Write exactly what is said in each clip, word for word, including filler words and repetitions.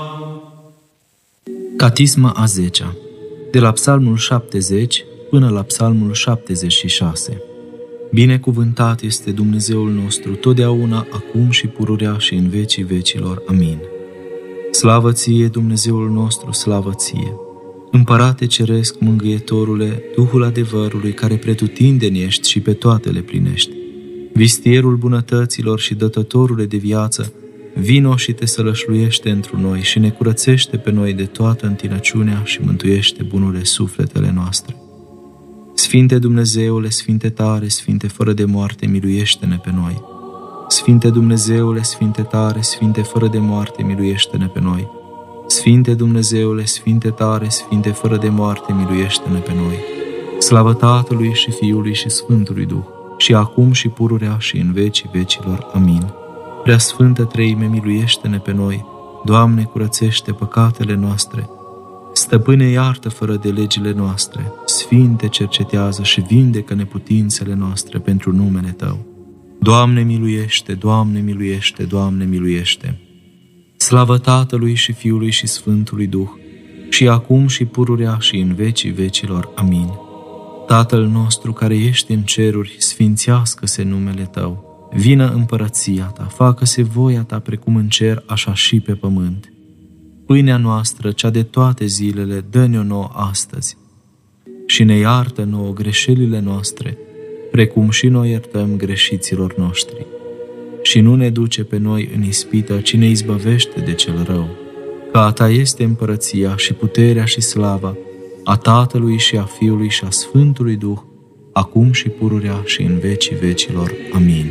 Catisma a zecea, de la Psalmul șaptezeci până la Psalmul șaptezeci și șase. Binecuvântat este Dumnezeul nostru, totdeauna, acum și pururea și în vecii vecilor. Amin. Slavă ție, Dumnezeul nostru, slavă ție! Împărate ceresc, mângâietorule, Duhul adevărului, care pretutindeni ești și pe toate le plinești. Vistierul bunătăților și dătătorule de viață, vino și te sălășluiește întru noi și ne curățește pe noi de toată întinăciunea și mântuiește bunurile sufletele noastre. Sfinte Dumnezeule, Sfinte tare, Sfinte fără de moarte, miluiește-ne pe noi. Sfinte Dumnezeule, Sfinte tare, Sfinte fără de moarte, miluiește-ne pe noi. Sfinte Dumnezeule, Sfinte tare, Sfinte fără de moarte, miluiește-ne pe noi. Slavă Tatălui și Fiului și Sfântului Duh, și acum și pururea și în vecii vecilor. Amin. Preasfântă Treime, miluiește-ne pe noi. Doamne, curățește păcatele noastre. Stăpâne, iartă fără de legile noastre. Sfinte, cercetează și vindecă neputințele noastre pentru numele Tău. Doamne, miluiește, Doamne, miluiește, Doamne, miluiește. Slavă Tatălui și Fiului și Sfântului Duh, și acum și pururea și în vecii vecilor. Amin. Tatăl nostru care ești în ceruri, sfințească-se numele Tău. Vină împărăția Ta, facă-se voia Ta precum în cer, așa și pe pământ. Pâinea noastră, cea de toate zilele, dă-ne-o nouă astăzi și ne iartă nouă greșelile noastre, precum și noi iertăm greșiților noștri. Și nu ne duce pe noi în ispită, ci ne izbăvește de cel rău. Că a Ta este împărăția și puterea și slava a Tatălui și a Fiului și a Sfântului Duh, acum și pururea și în vecii vecilor. Amin.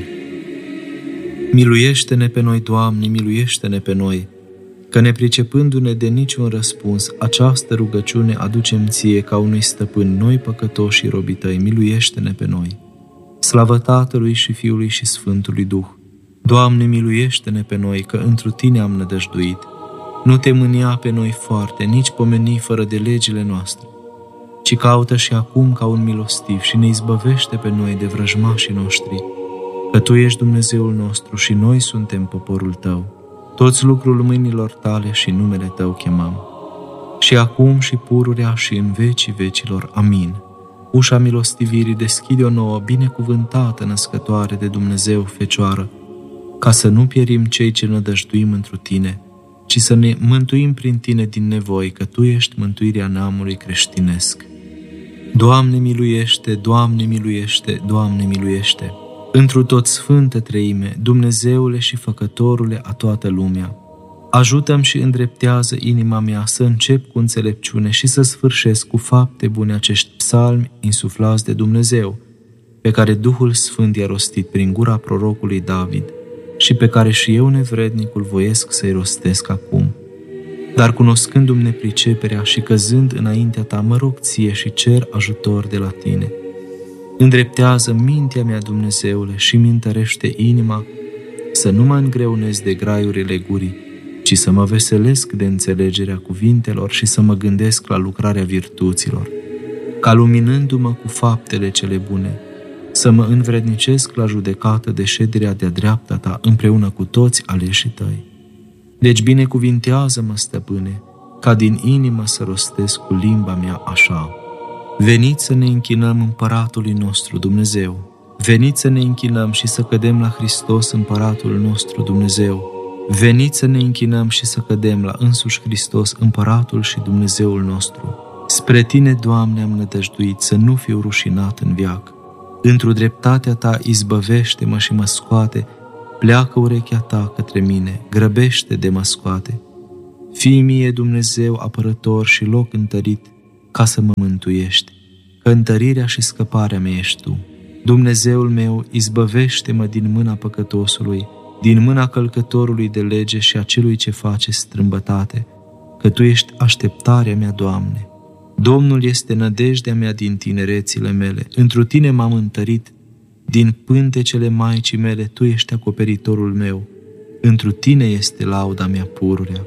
Miluiește-ne pe noi, Doamne, miluiește-ne pe noi, că nepricepându-ne de niciun răspuns, această rugăciune aducem Ție ca unui stăpân, noi păcătoși și robii Tăi, miluiește-ne pe noi. Slavă Tatălui și Fiului și Sfântului Duh! Doamne, miluiește-ne pe noi, că întru Tine am nădăjduit. Nu Te mânia pe noi foarte, nici pomeni fără de legile noastre, ci caută și acum ca un milostiv și ne izbăvește pe noi de vrăjmașii noștri, că Tu ești Dumnezeul nostru și noi suntem poporul Tău. Toți lucrul mâinilor Tale și numele Tău chemăm. Și acum și pururea și în vecii vecilor. Amin. Ușa milostivirii deschide o nouă, binecuvântată născătoare de Dumnezeu Fecioară, ca să nu pierim cei ce nădăjduim întru Tine, ci să ne mântuim prin Tine din nevoi, că Tu ești mântuirea neamului creștinesc. Doamne miluiește, Doamne miluiește, Doamne miluiește! Întru tot Sfântă Treime, Dumnezeule și Făcătorule a toată lumea, ajută-mi și îndreptează inima mea să încep cu înțelepciune și să sfârșesc cu fapte bune acești psalmi insuflați de Dumnezeu, pe care Duhul Sfânt i-a rostit prin gura prorocului David și pe care și eu, nevrednicul, voiesc să-i rostesc acum. Dar cunoscându-mi nepriceperea și căzând înaintea Ta, mă rog Ție și cer ajutor de la Tine. Îndreptează mintea mea, Dumnezeule, și mi întărește inima, să nu mă îngreunez de graiurile gurii, ci să mă veselesc de înțelegerea cuvintelor și să mă gândesc la lucrarea virtuților, ca luminându-mă cu faptele cele bune, să mă învrednicesc la judecată de șederea de-a dreapta Ta împreună cu toți aleșii Tăi. Deci binecuvintează-mă, Stăpâne, ca din inimă să rostesc cu limba mea așa. Veniți să ne închinăm Împăratului nostru Dumnezeu. Veniți să ne închinăm și să cădem la Hristos, Împăratul nostru Dumnezeu. Veniți să ne închinăm și să cădem la însuși Hristos, Împăratul și Dumnezeul nostru. Spre Tine, Doamne, am nădăjduit, să nu fiu rușinat în veac. Într-o dreptatea Ta izbăvește-mă și mă scoate, pleacă urechea Ta către mine, grăbește de mă scoate. Fii mie, Dumnezeu, apărător și loc întărit, ca să mă mântuiești, că întărirea și scăparea mea ești Tu. Dumnezeul meu, izbăvește-mă din mâna păcătosului, din mâna călcătorului de lege și a celui ce face strâmbătate, că Tu ești așteptarea mea, Doamne. Domnul este nădejdea mea din tinerețile mele, întru Tine m-am întărit, din pântecele maicii mele Tu ești acoperitorul meu, întru Tine este lauda mea pururea.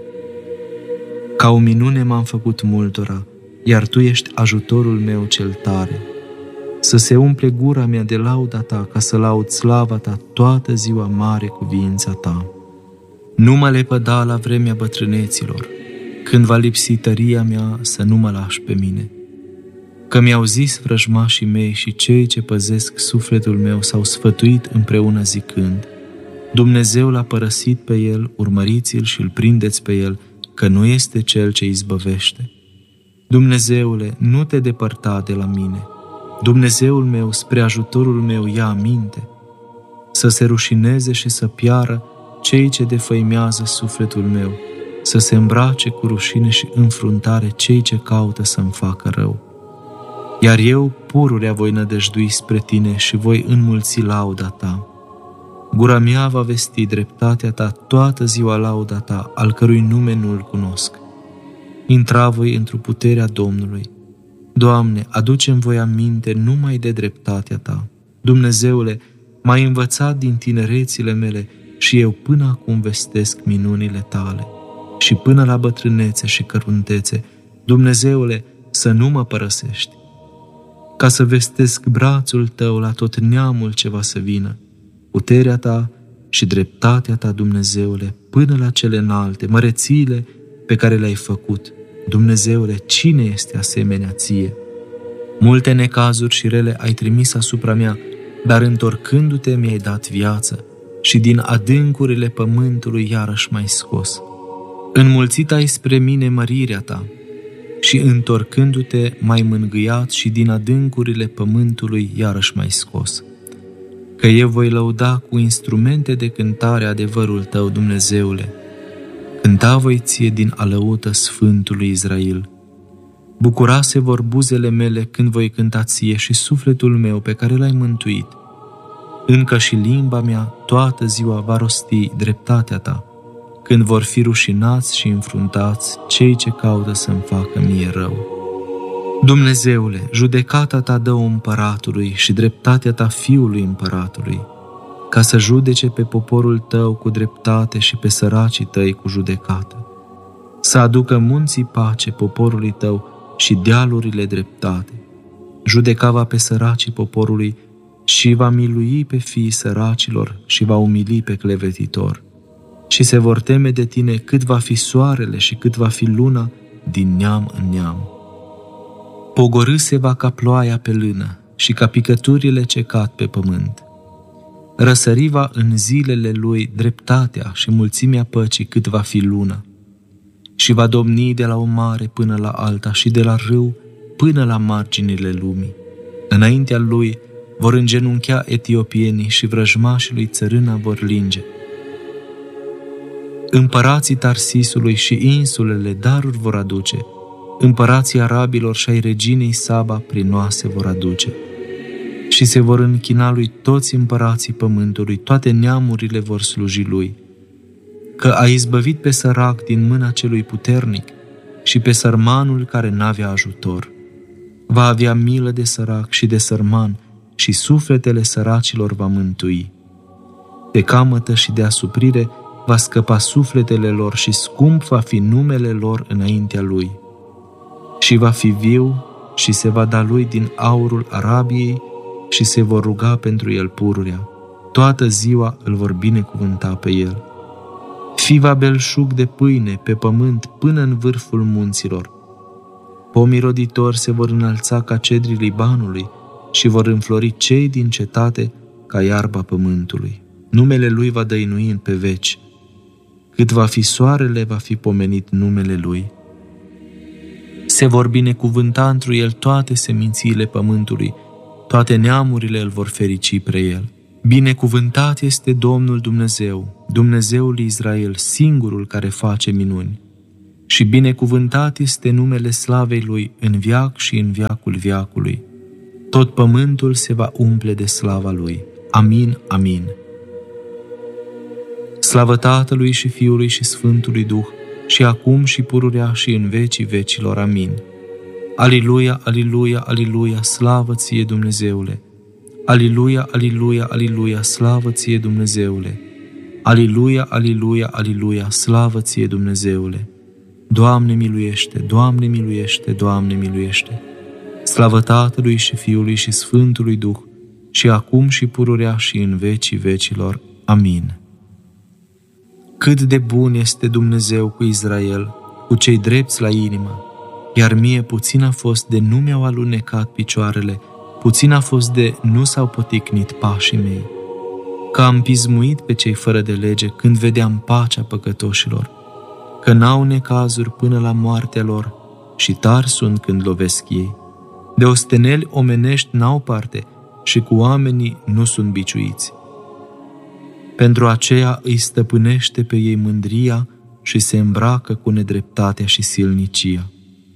Ca o minune m-am făcut multora, iar Tu ești ajutorul meu cel tare. Să se umple gura mea de lauda Ta, ca să laud slava Ta toată ziua mare cuviința Ta. Nu mă lepăda la vremea bătrâneților, când va lipsi tăria mea să nu mă lași pe mine. Că mi-au zis vrăjmașii mei și cei ce păzesc sufletul meu s-au sfătuit împreună zicând: Dumnezeu l-a părăsit pe el, urmăriți-l și îl prindeți pe el, că nu este cel ce izbăvește. Dumnezeule, nu te depărta de la mine. Dumnezeul meu, spre ajutorul meu, ia aminte. Să se rușineze și să piară cei ce defăimează sufletul meu, să se îmbrace cu rușine și înfruntare cei ce caută să-mi facă rău. Iar eu pururea voi nădăjdui spre tine și voi înmulți lauda ta. Gura mea va vesti dreptatea ta toată ziua, lauda ta, al cărui nume nu-l cunosc. Intra voi într-o puterea Domnului. Doamne, adu-mi voi aminte numai de dreptatea ta. Dumnezeule, m-ai învățat din tinerețile mele și eu până acum vestesc minunile tale. Și până la bătrânețe și căruntețe, Dumnezeule, să nu mă părăsești, ca să vestesc brațul tău la tot neamul ce va să vină, puterea ta și dreptatea ta, Dumnezeule, până la cele înalte, mărețiile pe care le-ai făcut. Dumnezeule, cine este asemenea ție? Multe necazuri și rele ai trimis asupra mea, dar întorcându-te mi-ai dat viață și din adâncurile pământului iarăși m-ai scos. Înmulțit ai spre mine mărirea ta și întorcându-te m-ai mângâiat și din adâncurile pământului iarăși m-ai scos. Că eu voi lăuda cu instrumente de cântare adevărul tău, Dumnezeule. Cânta voi ție din alăută Sfântului Israel. Bucurase vor buzele mele când voi cânta ție și sufletul meu pe care l-ai mântuit. Încă și limba mea toată ziua va rosti dreptatea ta, când vor fi rușinați și înfruntați cei ce caută să-mi facă mie rău. Dumnezeule, judecata ta dă-o împăratului și dreptatea ta fiului împăratului, ca să judece pe poporul tău cu dreptate și pe săracii tăi cu judecată, să aducă munții pace poporului tău și dealurile dreptate. Judeca va pe săracii poporului și va milui pe fiii săracilor și va umili pe clevetitor. Și se vor teme de tine cât va fi soarele și cât va fi luna din neam în neam. Pogorâ se va ca ploaia pe lână și ca picăturile ce cad pe pământ. Răsări va în zilele lui dreptatea și mulțimea păcii cât va fi luna. Și va domni de la o mare până la alta și de la râu până la marginile lumii. Înaintea lui vor îngenunchea etiopienii și vrăjmașii lui țărâna vor linge. Împărații Tarsisului și insulele daruri vor aduce, împărații arabilor și ai reginei Saba prinoase vor aduce. Și se vor închina lui toți împărații pământului, toate neamurile vor sluji lui. Că a izbăvit pe sărac din mâna celui puternic și pe sărmanul care n-avea ajutor. Va avea milă de sărac și de sărman și sufletele săracilor va mântui. De camătă și de asuprire va scăpa sufletele lor și scump va fi numele lor înaintea lui. Și va fi viu și se va da lui din aurul Arabiei și se vor ruga pentru el pururea. Toată ziua îl vor binecuvânta pe el. Fi va belșug de pâine pe pământ până în vârful munților. Pomii roditori se vor înălța ca cedrii Libanului și vor înflori cei din cetate ca iarba pământului. Numele lui va dăinui pe veci. Cât va fi soarele, va fi pomenit numele lui. Se vor binecuvânta întru el toate semințiile pământului, toate neamurile îl vor ferici pre el. Binecuvântat este Domnul Dumnezeu, Dumnezeul Israel, singurul care face minuni. Și binecuvântat este numele slavei lui în veac și în veacul veacului. Tot pământul se va umple de slava lui. Amin, amin. Slavă Tatălui și Fiului și Sfântului Duh, și acum și pururea și în vecii vecilor. Amin. Aliluia, aliluia, aliluia, slavă ție, Dumnezeule! Aliluia, aliluia, aliluia, slavă ție, Dumnezeule! Aliluia, aliluia, aliluia, slavă ție, Dumnezeule! Doamne miluiește, Doamne miluiește, Doamne miluiește! Slavă Tatălui și Fiului și Sfântului Duh, și acum și pururea și în vecii vecilor. Amin. Cât de bun este Dumnezeu cu Israel, cu cei drepți la inimă, iar mie puțin a fost de nu mi-au alunecat picioarele, puțin a fost de nu s-au poticnit pașii mei. Că am pismuit pe cei fără de lege când vedeam pacea păcătoșilor, că n-au necazuri până la moartea lor și tari sunt când lovesc ei. De osteneli omenești n-au parte și cu oamenii nu sunt biciuiți. Pentru aceea îi stăpânește pe ei mândria și se îmbracă cu nedreptatea și silnicia.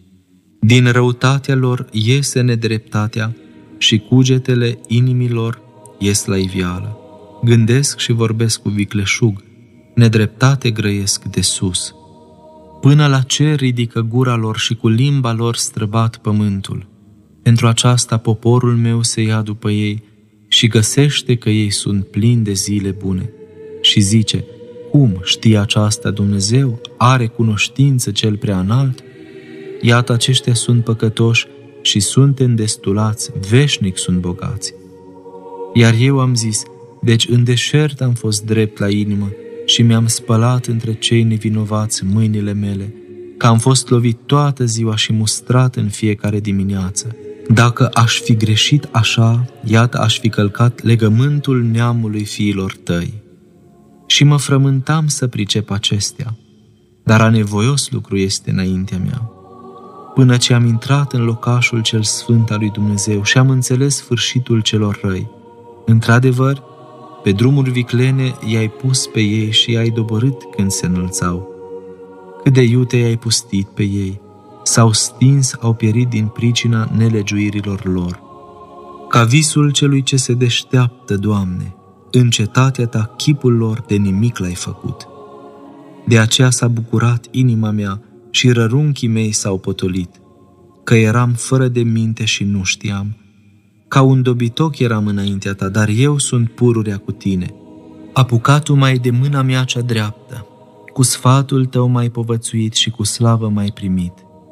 Din răutatea lor iese nedreptatea și cugetele inimilor ies la iveală. Gândesc și vorbesc cu vicleșug, nedreptate grăiesc de sus. Până la cer ridică gura lor și cu limba lor străbat pământul. Pentru aceasta poporul meu se ia după ei și găsește că ei sunt plini de zile bune. Și zice, cum știe aceasta Dumnezeu? Are cunoștință cel prea înalt? Iată, aceștia sunt păcătoși și sunt îndestulați, veșnic sunt bogați. Iar eu am zis, deci în deșert am fost drept la inimă și mi-am spălat între cei nevinovați mâinile mele, că am fost lovit toată ziua și mustrat în fiecare dimineață. Dacă aș fi greșit așa, iată aș fi călcat legământul neamului fiilor tăi. Și mă frământam să pricep acestea, dar anevoios lucru este înaintea mea. Până ce am intrat în locașul cel sfânt al lui Dumnezeu și am înțeles sfârșitul celor răi, într-adevăr, pe drumuri viclene i-ai pus pe ei și i-ai doborât când se înălțau. Cât de iute i-ai pustit pe ei, s-au stins, au pierit din pricina nelegiuirilor lor. Ca visul celui ce se deșteaptă, Doamne, în cetatea Ta chipul lor de nimic l-ai făcut. De aceea s-a bucurat inima mea și rărunchii mei s-au potolit, că eram fără de minte și nu știam. Ca un dobitoc eram înaintea Ta, dar eu sunt pururea cu Tine. Apucat-o mai de mâna mea cea dreaptă, cu sfatul Tău m-ai povățuit și cu slavă m-ai primit.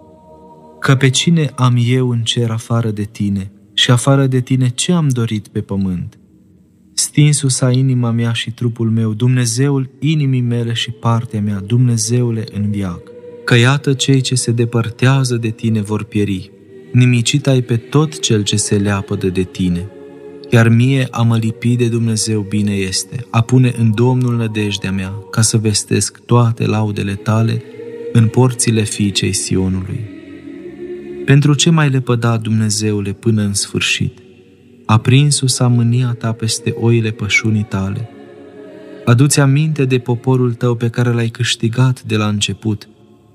Că pe cine am eu în cer afară de Tine și afară de Tine ce am dorit pe pământ? Stinsu-s-a inima mea și trupul meu, Dumnezeul inimii mele și partea mea, Dumnezeule în viac. Că iată cei ce se depărtează de Tine vor pieri, nimicit ai pe tot cel ce se leapădă de Tine. Iar mie a mă lipi de Dumnezeu bine este, a pune în Domnul nădejdea mea, ca să vestesc toate laudele Tale în porțile fiicei Sionului. Pentru ce m-ai lepădat, Dumnezeule, până în sfârșit? Aprinsu-s-a mânia Ta peste oile pășunii Tale. Adu-ți aminte de poporul Tău pe care l-ai câștigat de la început.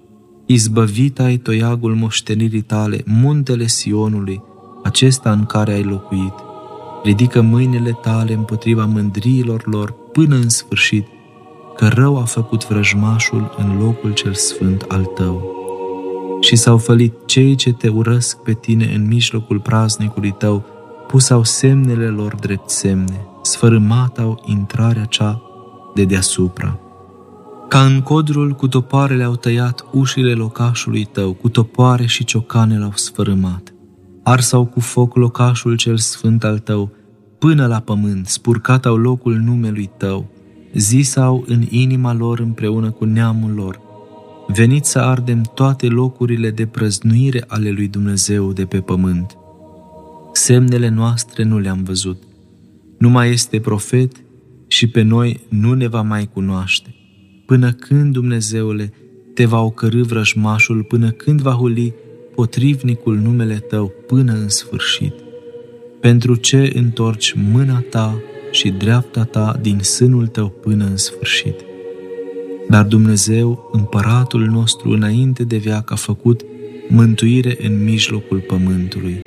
Izbăvit ai toiagul moștenirii Tale, muntele Sionului, acesta în care ai locuit. Ridică mâinile Tale împotriva mândriilor lor până în sfârșit, că rău a făcut vrăjmașul în locul cel sfânt al Tău. Și s-au fălit cei ce Te urăsc pe Tine în mijlocul praznicului Tău, pusau semnele lor drept semne, sfărâmatau intrarea cea de deasupra. Ca în codrul cu topoarele au tăiat ușile locașului Tău, cu topoare și ciocane l-au sfărâmat. Arsau cu foc locașul cel sfânt al Tău, până la pământ, spurcat au locul numelui Tău, zisau în inima lor împreună cu neamul lor, veniți să ardem toate locurile de prăznuire ale lui Dumnezeu de pe pământ. Semnele noastre nu le-am văzut. Nu mai este profet și pe noi nu ne va mai cunoaște. Până când, Dumnezeule, Te va ocărî vrăjmașul, până când va huli potrivnicul numele Tău până în sfârșit? Pentru ce întorci mâna Ta și dreapta Ta din sânul Tău până în sfârșit? Dar Dumnezeu, împăratul nostru, înainte de veac a făcut mântuire în mijlocul pământului.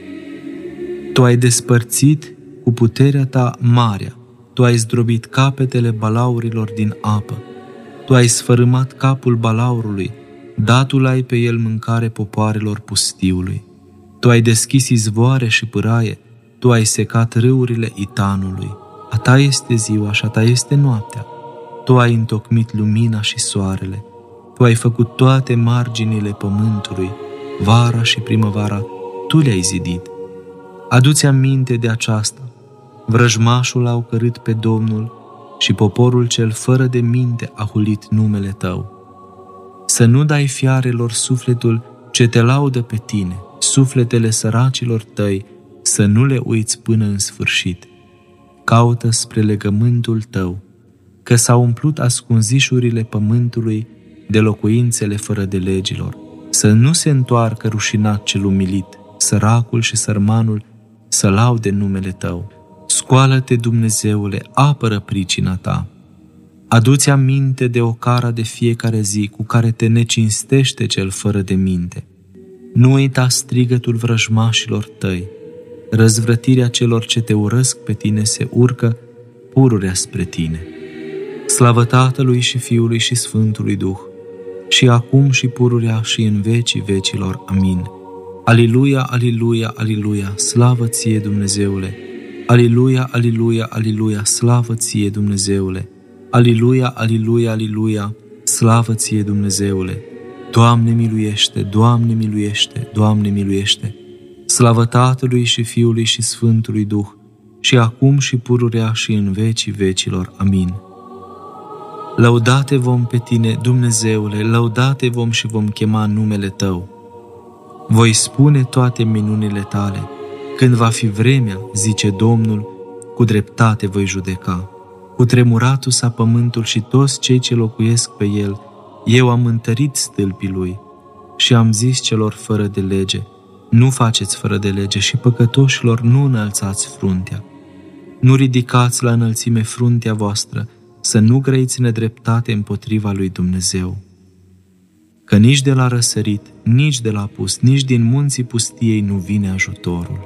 Tu ai despărțit cu puterea Ta marea, Tu ai zdrobit capetele balaurilor din apă, Tu ai sfărâmat capul balaurului, datul ai pe el mâncare popoarelor pustiului. Tu ai deschis izvoare și pâraie, Tu ai secat râurile Itanului. A Ta este ziua și a Ta este noaptea. Tu ai întocmit lumina și soarele. Tu ai făcut toate marginile pământului, vara și primăvara, Tu le-ai zidit. Adu-ți aminte de aceasta. Vrăjmașul a ocărât pe Domnul și poporul cel fără de minte a hulit numele Tău. Să nu dai fiarelor sufletul ce Te laudă pe Tine, sufletele săracilor Tăi să nu le uiți până în sfârșit. Caută spre legământul Tău, că s-au umplut ascunzișurile pământului de locuințele fără de legilor. Să nu se întoarcă rușinat cel umilit, săracul și sărmanul să laude numele Tău. Scoală-te, Dumnezeule, apără pricina Ta. Adu-ți aminte de ocara de fiecare zi cu care te necinstește cel fără de minte. Nu uita strigătul vrăjmașilor Tăi. Răzvrătirea celor ce Te urăsc pe Tine se urcă pururea spre Tine. Slavă Tatălui și Fiului și Sfântului Duh, și acum și pururea și în vecii vecilor. Amin. Aliluia, aliluia, aliluia, slavă Ție, Dumnezeule! Aliluia, aliluia, aliluia, slavă Ție, Dumnezeule! Aliluia, aliluia, aliluia, slavă Ție, Dumnezeule! Doamne miluiește, Doamne miluiește, Doamne miluiește! Slavă Tatălui și Fiului și Sfântului Duh, și acum și pururea și în vecii vecilor. Amin. Lăudate vom pe Tine, Dumnezeule, lăudate vom și vom chema numele Tău. Voi spune toate minunile Tale. Când va fi vremea, zice Domnul, cu dreptate voi judeca. Cu tremuratul s-a pământul și toți cei ce locuiesc pe el. Eu am întărit stâlpii lui și am zis celor fără de lege, nu faceți fără de lege, și păcătoșilor nu înălțați fruntea. Nu ridicați la înălțime fruntea voastră, să nu grăiți nedreptate împotriva lui Dumnezeu. Că nici de la răsărit, nici de la apus, nici din munții pustiei nu vine ajutorul.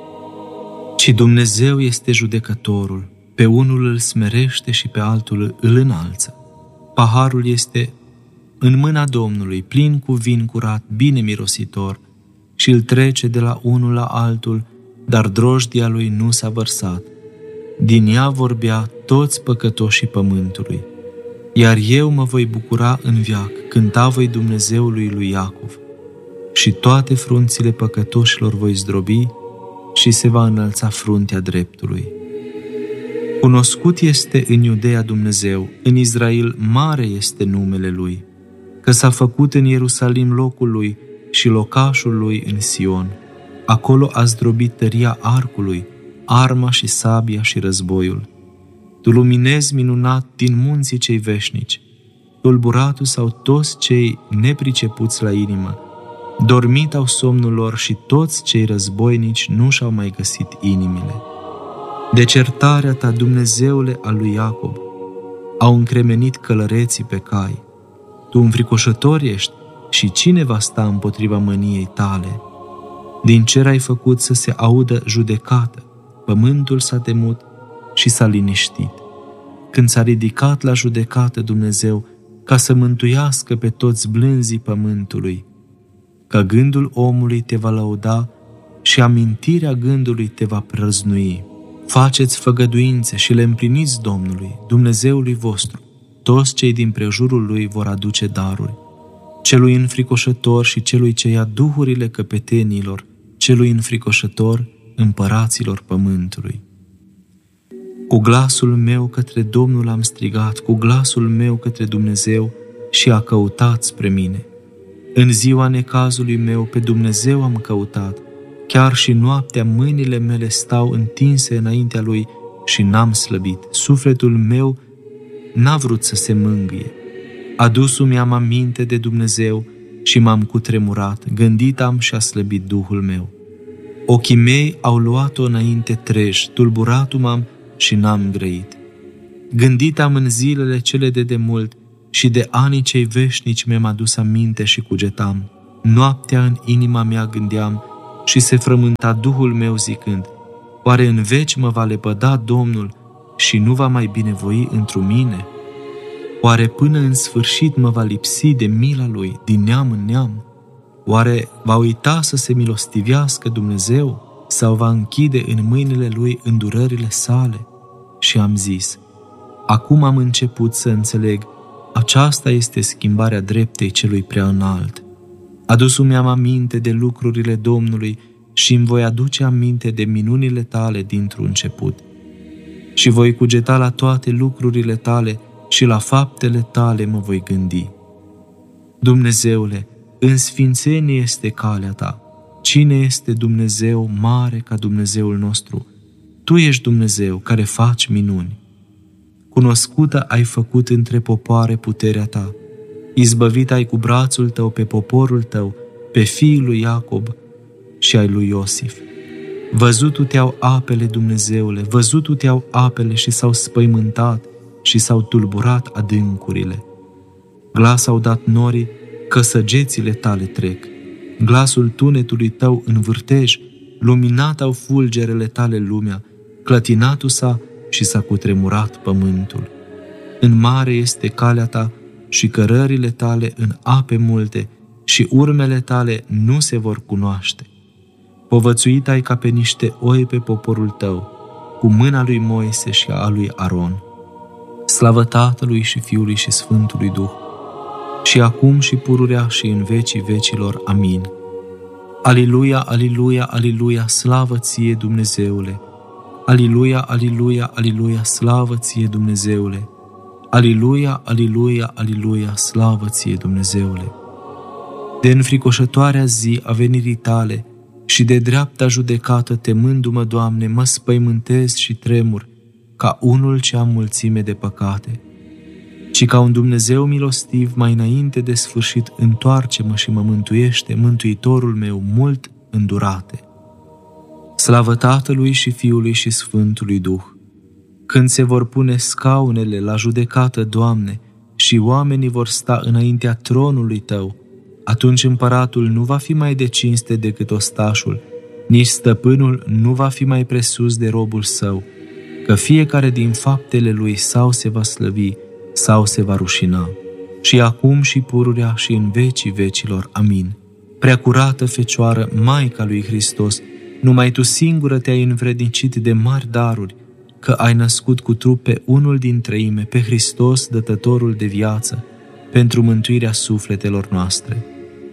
Ci Dumnezeu este judecătorul, pe unul îl smerește și pe altul îl înalță. Paharul este în mâna Domnului, plin cu vin curat, bine mirositor, și îl trece de la unul la altul, dar drojdia lui nu s-a vărsat. Din ea vorbea toți păcătoșii pământului. Iar eu mă voi bucura în veac, cânta voi Dumnezeului lui Iacov, și toate frunțile păcătoșilor voi zdrobi și se va înălța fruntea dreptului. Cunoscut este în Iudeea Dumnezeu, în Israel mare este numele Lui, că s-a făcut în Ierusalim locul Lui și locașul Lui în Sion. Acolo a zdrobit tăria arcului, arma și sabia și războiul. Tu luminezi minunat din munții cei veșnici, tulburatul sau toți cei nepricepuți la inimă, dormit au somnul lor și toți cei războinici nu și-au mai găsit inimile. De certarea Ta, Dumnezeule al lui Iacob, au încremenit călăreții pe cai. Tu înfricoșător ești și cine va sta împotriva mâniei Tale? Din cer ai făcut să se audă judecată, pământul s-a temut și s-a liniștit. Când s-a ridicat la judecată Dumnezeu, ca să mântuiască pe toți blânzii pământului, că gândul omului te va lăuda și amintirea gândului te va prăznui. Faceți făgăduințe și le împliniți Domnului, Dumnezeului vostru. Toți cei din prejurul Lui vor aduce daruri. Celui înfricoșător și celui ce ia duhurile căpetenilor, celui înfricoșător împăraților pământului. Cu glasul meu către Domnul am strigat, cu glasul meu către Dumnezeu, și a căutat spre mine. În ziua necazului meu pe Dumnezeu am căutat, chiar și noaptea mâinile mele stau întinse înaintea Lui și n-am slăbit. Sufletul meu n-a vrut să se mângâie. Adus-mi am aminte de Dumnezeu și m-am cutremurat, gândit am și a slăbit Duhul meu. Ochii mei au luat-o înainte trej, tulburat m-am și n-am grăit. Gândit am în zilele cele de demult și de anii cei veșnici mi-am adus aminte și cugetam. Noaptea în inima mea gândeam și se frământa Duhul meu zicând, oare în veci mă va lepăda Domnul și nu va mai binevoi întru mine? Oare până în sfârșit mă va lipsi de mila Lui din neam în neam? Oare va uita să se milostivească Dumnezeu sau va închide în mâinile Lui îndurările sale? Și am zis, acum am început să înțeleg, aceasta este schimbarea dreptei celui prea înalt. Adus-mi am aminte de lucrurile Domnului și îmi voi aduce aminte de minunile Tale dintr-un început. și voi cugeta la toate lucrurile tale și la faptele tale mă voi gândi. Dumnezeule, în sfințenie este calea ta. Cine este Dumnezeu mare ca Dumnezeul nostru? Tu ești Dumnezeu care faci minuni. Cunoscută ai făcut între popoare puterea ta. Izbăvit ai cu brațul tău pe poporul tău, pe fiul lui Iacob și ai lui Iosif. Văzut-u te-au apele, Dumnezeule, văzut-u te-au apele și s-au spăimântat și s-au tulburat adâncurile. Glas au dat norii că săgețile tale trec. Glasul tunetului tău în vârtej, luminat au fulgerele tale lumea, clătinatul s-a și s-a cutremurat pământul. În mare este calea ta și cărările tale în ape multe și urmele tale nu se vor cunoaște. Povățuit ai ca pe niște oi pe poporul tău, cu mâna lui Moise și a lui Aron. Slavă Tatălui și Fiului și Sfântului Duh, și acum și pururea și în vecii vecilor. Amin. Aliluia, aliluia, aliluia, slavă ție, Dumnezeule! Aliluia, aliluia, aliluia, slavă ție, Dumnezeule! Aliluia, aliluia, aliluia, slavă ție, Dumnezeule! De înfricoșătoarea zi a venirii tale și de dreapta judecată, temându-mă, Doamne, mă spăimântez și tremur, ca unul ce am mulțime de păcate. Ci ca un Dumnezeu milostiv, mai înainte de sfârșit, întoarce-mă și mă mântuiește, Mântuitorul meu, mult îndurate. Slavă Tatălui și Fiului și Sfântului Duh! Când se vor pune scaunele la judecată, Doamne, și oamenii vor sta înaintea tronului Tău, atunci împăratul nu va fi mai de cinste decât ostașul, nici stăpânul nu va fi mai presus de robul său, că fiecare din faptele lui sau se va slăvi, sau se va rușina. Și acum și pururea și în vecii vecilor. Amin. Preacurată Fecioară, Maica lui Hristos, numai Tu singură te-ai învrednicit de mari daruri, că ai născut cu trup pe unul din treime, pe Hristos, dătătorul de viață, pentru mântuirea sufletelor noastre.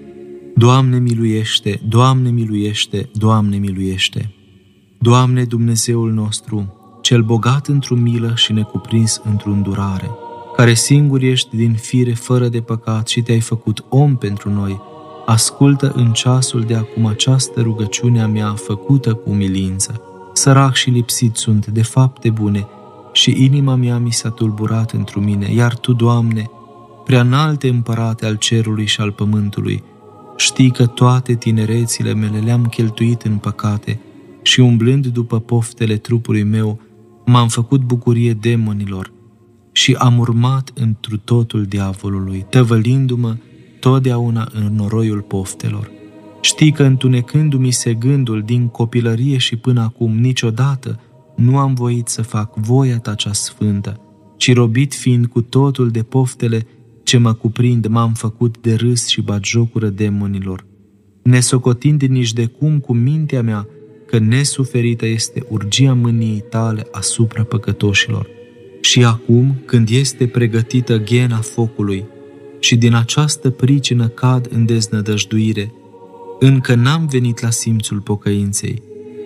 Doamne miluiește, Doamne miluiește, Doamne miluiește! Doamne Dumnezeul nostru, cel bogat într-o milă și necuprins într-o îndurare, care singur ești din fire fără de păcat și te-ai făcut om pentru noi, ascultă în ceasul de acum această rugăciune a mea făcută cu umilință. Sărac și lipsit sunt de fapte bune și inima mea mi s-a tulburat întru mine, iar Tu, Doamne, prea înalte împărate al cerului și al pământului, știi că toate tinerețile mele le-am cheltuit în păcate și umblând după poftele trupului meu, m-am făcut bucurie demonilor și am urmat întru totul diavolului, tăvălindu-mă totdeauna în noroiul poftelor. Știi că întunecându-mi se gândul din copilărie și până acum, niciodată nu am voit să fac voia Ta cea sfântă, ci robit fiind cu totul de poftele ce mă cuprind, m-am făcut de râs și batjocură demonilor, nesocotind nici de cum cu mintea mea că nesuferită este urgia mâniei Tale asupra păcătoșilor. Și acum, când este pregătită ghena focului și din această pricină cad în deznădăjduire, încă n-am venit la simțul pocăinței,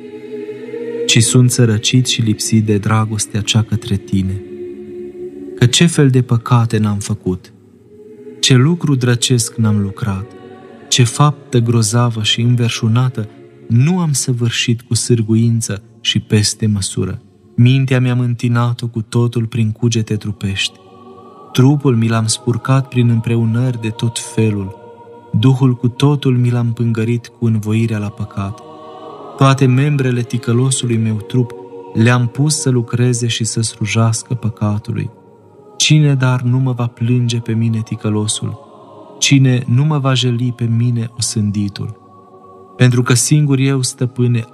ci sunt sărăcit și lipsit de dragostea cea către Tine. Că ce fel de păcate n-am făcut, ce lucru drăcesc n-am lucrat, ce faptă grozavă și înverșunată nu am săvârșit cu sârguință și peste măsură. Mintea mi-am întinat-o cu totul prin cugete trupești. Trupul mi l-am spurcat prin împreunări de tot felul. Duhul cu totul mi l-am pângărit cu învoirea la păcat. Toate membrele ticălosului meu trup le-am pus să lucreze și să slujească păcatului. Cine dar nu mă va plânge pe mine ticălosul? Cine nu mă va jeli pe mine osânditul? Pentru că singur eu, Stăpâne,